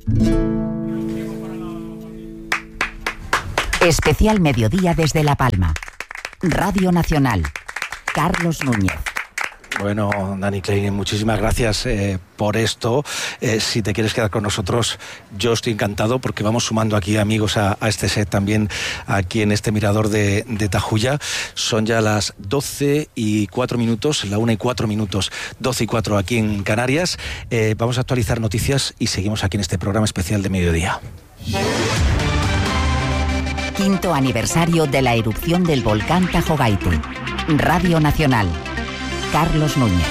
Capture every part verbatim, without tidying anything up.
Especial Mediodía desde La Palma. Radio Nacional. Carlos Núñez. Bueno, Dani Klein, muchísimas gracias eh, por esto. Eh, si te quieres quedar con nosotros, yo estoy encantado porque vamos sumando aquí amigos a, a este set también, aquí en este mirador de, de Tajuya. Son ya las doce y cuatro minutos, la una y cuatro minutos, doce y cuatro aquí en Canarias. Eh, vamos a actualizar noticias y seguimos aquí en este programa especial de mediodía. Quinto aniversario de la erupción del volcán Tajogaite. Radio Nacional. Carlos Núñez.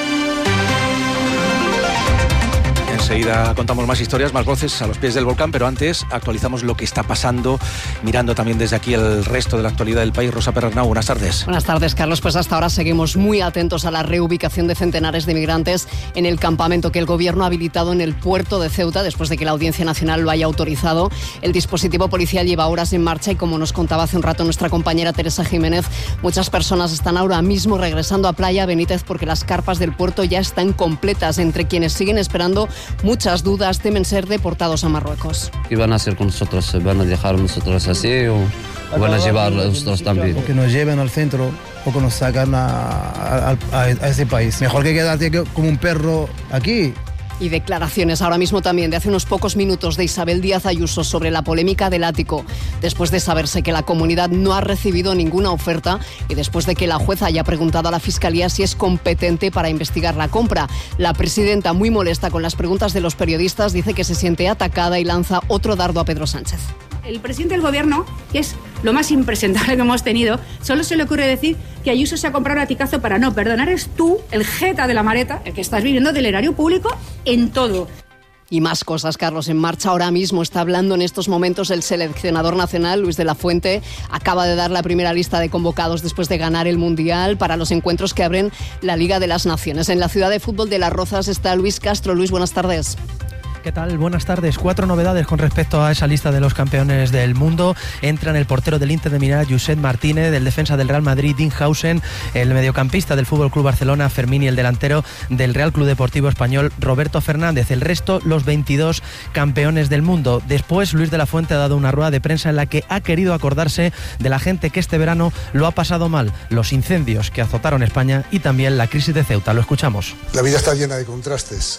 Enseguida contamos más historias, más voces a los pies del volcán, pero antes actualizamos lo que está pasando, mirando también desde aquí el resto de la actualidad del país. Rosa Perarnau, buenas tardes. Buenas tardes, Carlos. Pues hasta ahora seguimos muy atentos a la reubicación de centenares de migrantes en el campamento que el Gobierno ha habilitado en el puerto de Ceuta, después de que la Audiencia Nacional lo haya autorizado. El dispositivo policial lleva horas en marcha y, como nos contaba hace un rato nuestra compañera Teresa Jiménez, muchas personas están ahora mismo regresando a Playa Benítez porque las carpas del puerto ya están completas. Entre quienes siguen esperando, muchas dudas, temen ser deportados a Marruecos. ¿Qué van a hacer con nosotros? ¿Se van a dejar nosotros así o van a llevar nosotros también? O que nos lleven al centro o que nos sacan a, a, a, a ese país. Mejor que quedarte como un perro aquí. Y declaraciones ahora mismo también de hace unos pocos minutos de Isabel Díaz Ayuso sobre la polémica del ático, después de saberse que la comunidad no ha recibido ninguna oferta y después de que la jueza haya preguntado a la Fiscalía si es competente para investigar la compra. La presidenta, muy molesta con las preguntas de los periodistas, dice que se siente atacada y lanza otro dardo a Pedro Sánchez. El presidente del Gobierno, que es lo más impresentable que hemos tenido, solo se le ocurre decir que Ayuso se ha comprado un aticazo para no perdonar. Eres tú, el jeta de la maleta, el que estás viviendo del erario público en todo. Y más cosas, Carlos, en marcha ahora mismo. Está hablando en estos momentos el seleccionador nacional, Luis de la Fuente. Acaba de dar la primera lista de convocados después de ganar el Mundial para los encuentros que abren la Liga de las Naciones. En la ciudad de fútbol de Las Rozas está Luis Castro. Luis, buenas tardes. ¿Qué tal? Buenas tardes. Cuatro novedades con respecto a esa lista de los campeones del mundo. Entran el portero del Inter de Milán, Josep Martínez, del defensa del Real Madrid, Dinhausen, el mediocampista del F C Barcelona, Fermín, y el delantero del Real Club Deportivo Español, Roberto Fernández. El resto, los veintidós campeones del mundo. Después, Luis de la Fuente ha dado una rueda de prensa en la que ha querido acordarse de la gente que este verano lo ha pasado mal, los incendios que azotaron España y también la crisis de Ceuta. Lo escuchamos. La vida está llena de contrastes.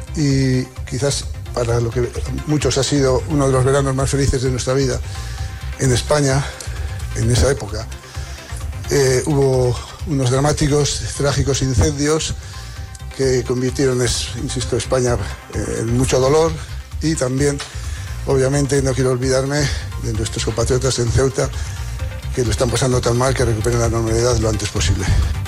Y quizás para lo que muchos ha sido uno de los veranos más felices de nuestra vida en España, en esa época, eh, hubo unos dramáticos, trágicos incendios que convirtieron, insisto, España en mucho dolor y también, obviamente, no quiero olvidarme de nuestros compatriotas en Ceuta que lo están pasando tan mal que recuperen la normalidad lo antes posible.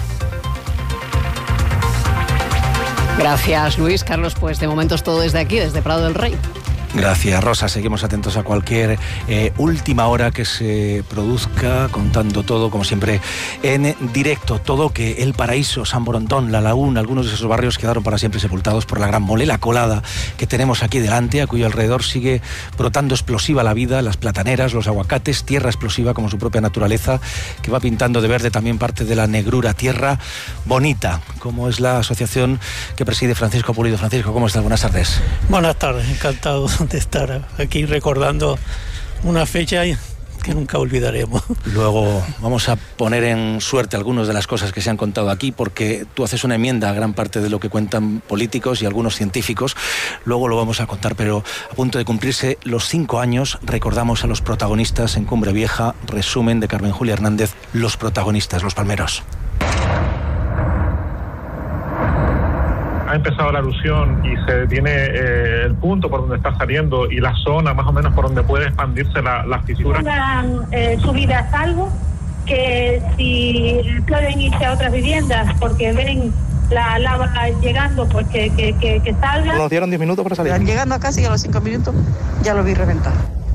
Gracias, Luis. Carlos, pues de momento es todo desde aquí, desde Prado del Rey. Gracias, Rosa. Seguimos atentos a cualquier eh, última hora que se produzca, contando todo, como siempre, en directo. Todo que El Paraíso, San Borondón, La Laguna, algunos de esos barrios quedaron para siempre sepultados por la gran mole, la colada que tenemos aquí delante, a cuyo alrededor sigue brotando explosiva la vida, las plataneras, los aguacates, tierra explosiva como su propia naturaleza, que va pintando de verde también parte de la negrura, tierra bonita, como es la asociación que preside Francisco Pulido. Francisco, ¿cómo estás? Buenas tardes. Buenas tardes, encantado de estar aquí recordando una fecha que nunca olvidaremos. Luego vamos a poner en suerte algunas de las cosas que se han contado aquí, porque tú haces una enmienda a gran parte de lo que cuentan políticos y algunos científicos. Luego lo vamos a contar, pero a punto de cumplirse los cinco años, recordamos a los protagonistas en Cumbre Vieja. Resumen de Carmen Julia Hernández, los protagonistas, los palmeros. Ha empezado la erupción y se tiene eh, el punto por donde está saliendo y la zona más o menos por donde puede expandirse la, la fisura. Una eh, subida a salvo, que si pueden irse a otras viviendas porque ven la lava llegando, pues que, que, que, que salgan. Nos dieron diez minutos para salir. Llegando a casa y a los cinco minutos ya lo vi reventar.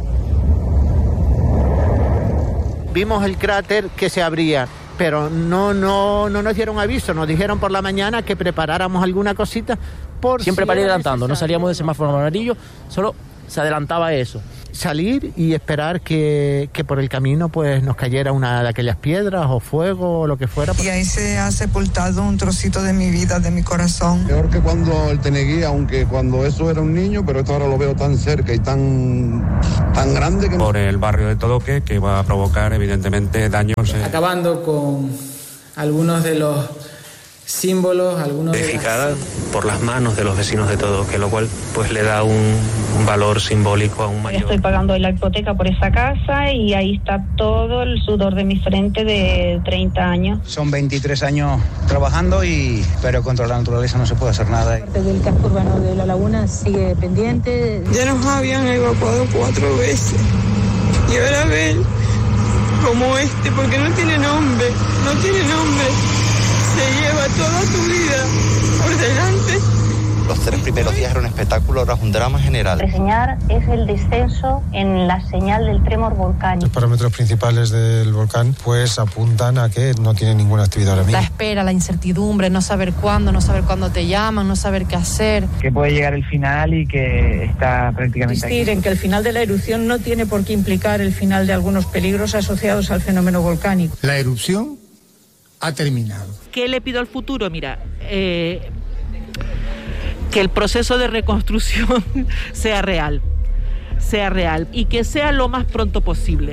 Vimos el cráter que se abría, pero no, no, no nos dieron aviso, nos dijeron por la mañana que preparáramos alguna cosita. Por Siempre si para ir era adelantando, no salíamos del semáforo amarillo, solo se adelantaba eso. salir y esperar que, que por el camino pues nos cayera una de aquellas piedras o fuego o lo que fuera. Y ahí se ha sepultado un trocito de mi vida, de mi corazón. Peor que cuando el Teneguía, aunque cuando eso era un niño, pero esto ahora lo veo tan cerca y tan, tan grande que... Por el barrio de Todoque, que va a provocar evidentemente daños. Eh. Acabando con algunos de los símbolos, algunos edificada de las... por las manos de los vecinos de Todoque, lo cual pues le da un, un valor simbólico aún mayor. Estoy pagando la hipoteca por esa casa y ahí está todo el sudor de mi frente de treinta años. Son veintitrés años trabajando y pero contra la naturaleza no se puede hacer nada. La parte del casco urbano de La Laguna sigue pendiente. Ya nos habían evacuado cuatro veces y ahora ven como este, porque no tiene nombre, no tiene nombre. Se lleva toda tu vida por delante. Los tres primeros días era un espectáculo, ahora es un drama general. Reseñar es el descenso en la señal del tremor volcánico. Los parámetros principales del volcán pues apuntan a que no tiene ninguna actividad ahora mismo. La espera, la incertidumbre, no saber cuándo, no saber cuándo te llaman, no saber qué hacer. Que puede llegar el final y que está prácticamente Insistir aquí. en que el final de la erupción no tiene por qué implicar el final de algunos peligros asociados al fenómeno volcánico. La erupción ha terminado. ¿Qué le pido al futuro? Mira, eh, que el proceso de reconstrucción sea real, sea real y que sea lo más pronto posible.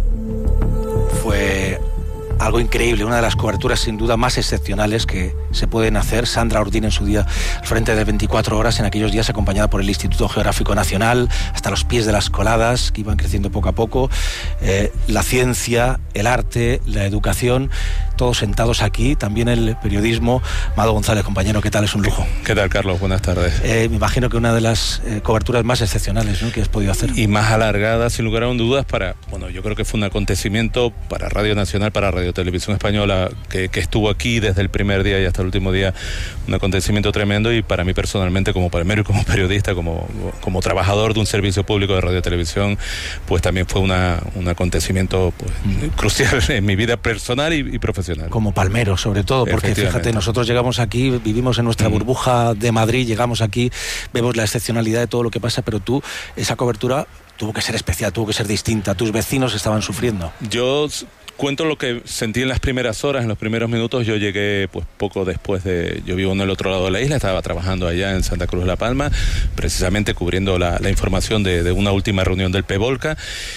Fue algo increíble, una de las coberturas sin duda más excepcionales que se pueden hacer. Sandra Ordín en su día al frente de veinticuatro horas, en aquellos días acompañada por el Instituto Geográfico Nacional, hasta los pies de las coladas que iban creciendo poco a poco, eh, la ciencia, el arte, la educación, todos sentados aquí, también el periodismo. Mado González, compañero, ¿qué tal? Es un lujo. ¿Qué tal, Carlos? Buenas tardes. Eh, me imagino que una de las eh, coberturas más excepcionales, ¿no?, que has podido hacer. Y más alargada, sin lugar a dudas, para, bueno, yo creo que fue un acontecimiento para Radio Nacional, para Radio Televisión Española, que, que estuvo aquí desde el primer día y hasta el último día, un acontecimiento tremendo, y para mí personalmente, como palmero y como periodista, como, como trabajador de un servicio público de Radio Televisión, pues también fue una, un acontecimiento pues, mm. crucial en mi vida personal y, y profesional. Como palmero, sobre todo, porque fíjate, nosotros llegamos aquí, vivimos en nuestra mm. burbuja de Madrid, llegamos aquí, vemos la excepcionalidad de todo lo que pasa, pero tú, esa cobertura tuvo que ser especial, tuvo que ser distinta, tus vecinos estaban sufriendo. Yo cuento lo que sentí en las primeras horas, en los primeros minutos. Yo llegué pues poco después de... Yo vivo en el otro lado de la isla, estaba trabajando allá en Santa Cruz de La Palma, precisamente cubriendo la, la información de, de una última reunión del PEVOLCA,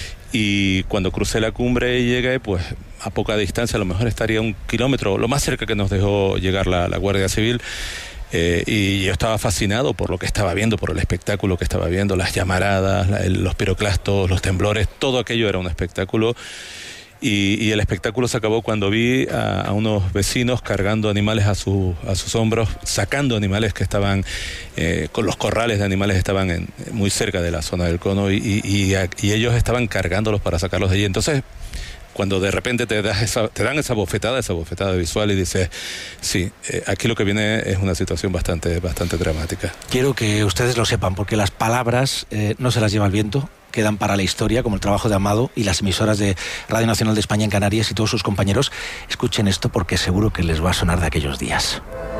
y cuando crucé la cumbre y llegué, pues a poca distancia, a lo mejor estaría un kilómetro, lo más cerca que nos dejó llegar la, la Guardia Civil. Eh, y yo estaba fascinado por lo que estaba viendo, por el espectáculo que estaba viendo, las llamaradas, la, el, los piroclastos, los temblores, todo aquello era un espectáculo. Y, y el espectáculo se acabó cuando vi a, a unos vecinos cargando animales a, su, a sus hombros, sacando animales que estaban, eh, con los corrales de animales estaban en, muy cerca de la zona del cono, y, y, y, y ellos estaban cargándolos para sacarlos de allí. Entonces, cuando de repente te, das esa, te dan esa bofetada, esa bofetada visual, y dices, sí, eh, aquí lo que viene es una situación bastante, bastante dramática. Quiero que ustedes lo sepan, porque las palabras eh, no se las lleva el viento, quedan para la historia, como el trabajo de Amado y las emisoras de Radio Nacional de España en Canarias y todos sus compañeros. Escuchen esto porque seguro que les va a sonar de aquellos días.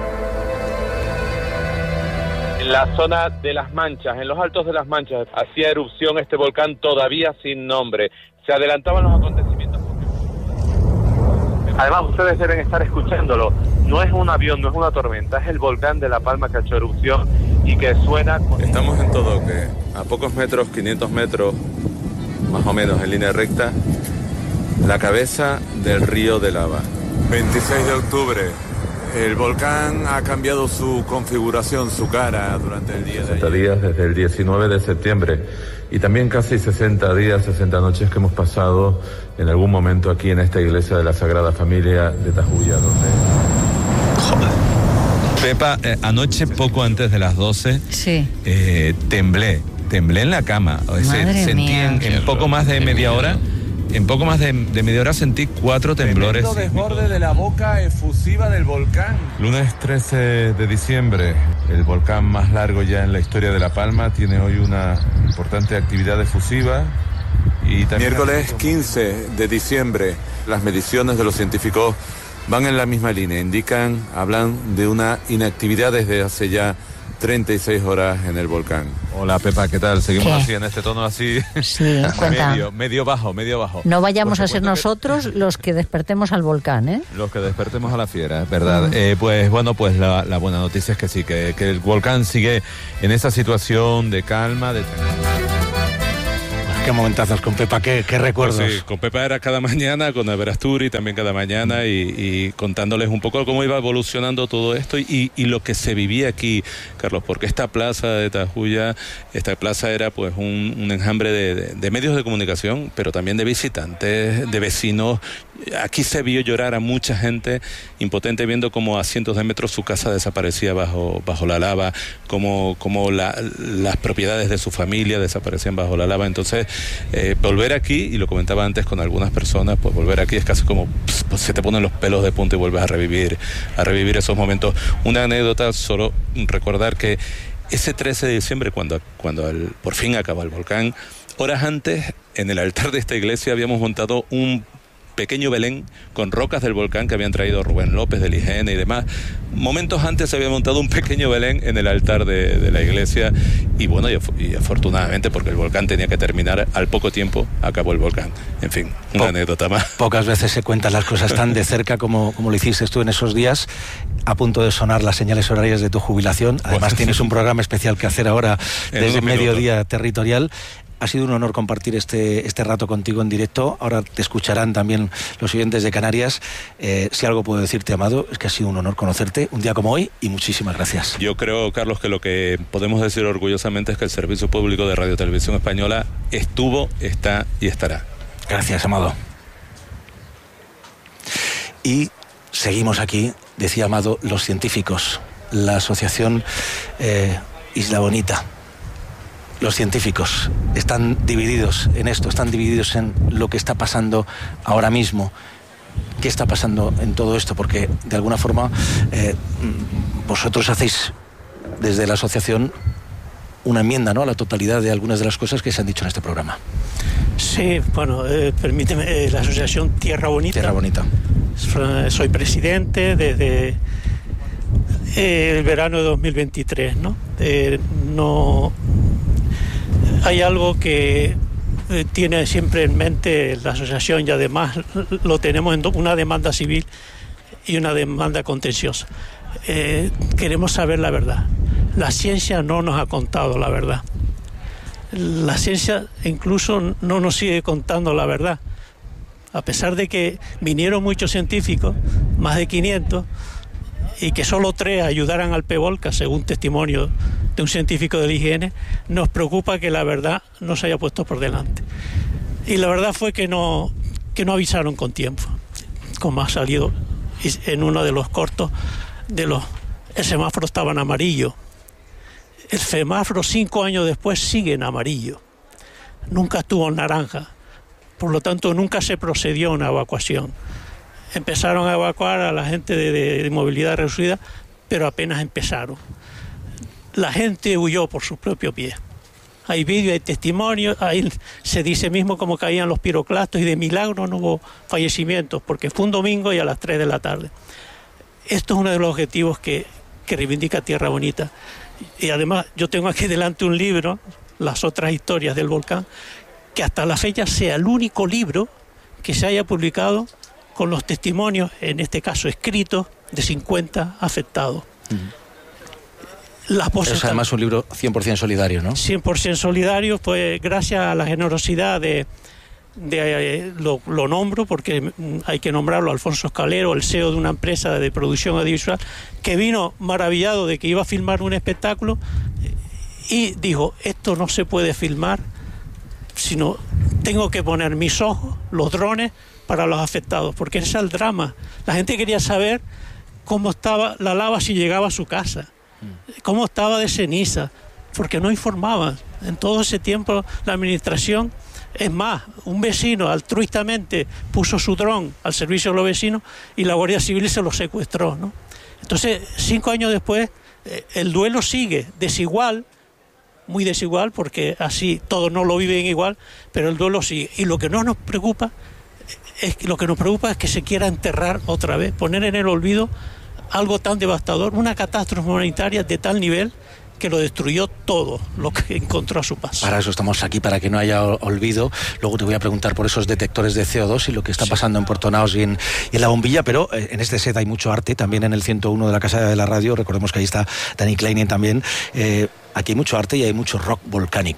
En la zona de Las Manchas, en los altos de Las Manchas, hacía erupción este volcán todavía sin nombre. Se adelantaban los acontecimientos. Además, ustedes deben estar escuchándolo. No es un avión, no es una tormenta, es el volcán de La Palma que ha hecho erupción y que suena... Estamos en Todoque, a pocos metros, quinientos metros, más o menos en línea recta, la cabeza del río de lava. veintiséis de octubre. El volcán ha cambiado su configuración, su cara durante el día de sesenta días desde el diecinueve de septiembre, y también casi sesenta días, sesenta noches que hemos pasado en algún momento aquí en esta iglesia de la Sagrada Familia de Tajuya, donde... Joder. Pepa, eh, anoche poco antes de las doce, sí. eh, temblé, temblé en la cama. O sea, sentí mía. en, en poco más de media hora... En poco más de, de media hora sentí cuatro temblores. Tremendo desborde de la boca efusiva del volcán. Lunes trece de diciembre, el volcán más largo ya en la historia de La Palma tiene hoy una importante actividad efusiva. Y también miércoles quince de diciembre, las mediciones de los científicos van en la misma línea, indican, hablan de una inactividad desde hace ya treinta y seis horas en el volcán. Hola Pepa, ¿qué tal? Seguimos ¿Qué? así en este tono así. Sí, cuenta. medio, medio bajo, medio bajo. No vayamos Pues a ser te cuento nosotros que... los que despertemos al volcán, ¿eh? Los que despertemos a la fiera, es verdad. Mm. Eh, pues bueno, pues la, la buena noticia es que sí, que, que el volcán sigue en esa situación de calma, de... Qué momentazos con Pepa, qué, qué recuerdos. Pues sí, con Pepa era cada mañana, con Everasturi también cada mañana y, y contándoles un poco cómo iba evolucionando todo esto y, y lo que se vivía aquí, Carlos, porque esta plaza de Tajuya, esta plaza era pues un, un enjambre de, de, de medios de comunicación, pero también de visitantes, de vecinos. Aquí se vio llorar a mucha gente impotente viendo cómo a cientos de metros su casa desaparecía bajo, bajo la lava, como, como la, las propiedades de su familia desaparecían bajo la lava. Entonces, eh, volver aquí, y lo comentaba antes con algunas personas, pues volver aquí es casi como pues, se te ponen los pelos de punta y vuelves a revivir, a revivir esos momentos. Una anécdota, solo recordar que ese trece de diciembre, cuando, cuando el, por fin acaba el volcán, horas antes, en el altar de esta iglesia habíamos montado un pequeño Belén con rocas del volcán que habían traído Rubén López del I G N y demás. Momentos antes se había montado un pequeño Belén en el altar de, de la iglesia y bueno, y, y afortunadamente, porque el volcán tenía que terminar, al poco tiempo acabó el volcán. En fin, una po anécdota más. Pocas veces se cuentan las cosas tan de cerca como, como lo hiciste tú en esos días, a punto de sonar las señales horarias de tu jubilación. Además bueno, tienes un programa especial que hacer ahora desde Mediodía Territorial. Ha sido un honor compartir este, este rato contigo en directo. Ahora te escucharán también los oyentes de Canarias. Eh, si algo puedo decirte, Amado, es que ha sido un honor conocerte un día como hoy y muchísimas gracias. Yo creo, Carlos, que lo que podemos decir orgullosamente es que el Servicio Público de Radio Televisión Española estuvo, está y estará. Gracias, Amado. Y seguimos aquí, decía Amado, los científicos, la asociación eh, Isla Bonita. Los científicos están divididos en esto, están divididos en lo que está pasando ahora mismo. ¿Qué está pasando en todo esto? Porque de alguna forma eh, vosotros hacéis desde la asociación una enmienda, ¿no?, a la totalidad de algunas de las cosas que se han dicho en este programa. Sí, bueno, eh, permíteme, eh, la asociación Tierra Bonita. Tierra Bonita. Soy presidente desde eh, el verano de dos mil veintitrés, ¿no? Eh, no... Hay algo que eh, tiene siempre en mente la asociación y además lo tenemos en una demanda civil y una demanda contenciosa. Eh, queremos saber la verdad. La ciencia no nos ha contado la verdad. La ciencia incluso no nos sigue contando la verdad. A pesar de que vinieron muchos científicos, más de quinientos, y que solo tres ayudaran al PEVOLCA, según testimonio de un científico del I G N, nos preocupa que la verdad no se haya puesto por delante. Y la verdad fue que no, que no avisaron con tiempo, como ha salido en uno de los cortos, de los, el semáforo estaba en amarillo. El semáforo cinco años después sigue en amarillo. Nunca estuvo en naranja. Por lo tanto, nunca se procedió a una evacuación. Empezaron a evacuar a la gente de, de, de movilidad reducida, pero apenas empezaron. La gente huyó por su propio pie. Hay vídeos, hay testimonios, ahí se dice mismo cómo caían los piroclastos y de milagro no hubo fallecimientos, porque fue un domingo y a las tres de la tarde. Esto es uno de los objetivos que, que reivindica Tierra Bonita. Y además yo tengo aquí delante un libro, Las otras historias del volcán, que hasta la fecha sea el único libro que se haya publicado con los testimonios, en este caso escritos, de cincuenta afectados. Uh-huh. Las voces es además un libro cien por ciento solidario, ¿no? cien por ciento solidario, pues gracias a la generosidad de, de eh, lo, lo nombro, porque hay que nombrarlo, Alfonso Escalero, el C E O de una empresa de producción audiovisual, que vino maravillado de que iba a filmar un espectáculo y dijo, esto no se puede filmar, sino tengo que poner mis ojos, los drones, para los afectados, porque ese es el drama. La gente quería saber cómo estaba la lava si llegaba a su casa, cómo estaba de ceniza, porque no informaban. En todo ese tiempo la administración, es más, un vecino altruistamente puso su dron al servicio de los vecinos y la Guardia Civil se lo secuestró, ¿no? Entonces, cinco años después, eh, el duelo sigue, desigual, muy desigual, porque así todos no lo viven igual, pero el duelo sigue. Y lo que no nos preocupa es que lo que nos preocupa es que se quiera enterrar otra vez, poner en el olvido algo tan devastador, una catástrofe humanitaria de tal nivel que lo destruyó todo lo que encontró a su paso. Para eso estamos aquí, para que no haya olvido. Luego te voy a preguntar por esos detectores de C O dos y lo que está pasando en Puerto Naos y en, y en La Bombilla, pero en este set hay mucho arte, también en el ciento uno de la Casa de la Radio. Recordemos que ahí está Dani Kleinen también. Eh, aquí hay mucho arte y hay mucho rock volcánico.